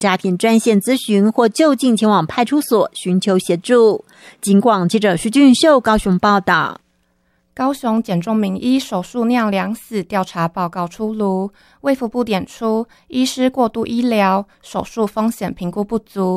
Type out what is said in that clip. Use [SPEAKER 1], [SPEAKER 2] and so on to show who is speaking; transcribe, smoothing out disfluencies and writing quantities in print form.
[SPEAKER 1] 诈骗专线咨询或就近前往派出所寻求协助。警广记者徐俊秀高雄报道。
[SPEAKER 2] 高雄减重名医手术酿2死调查报告出炉，卫福部点出医师过度医疗，手术风险评估不足，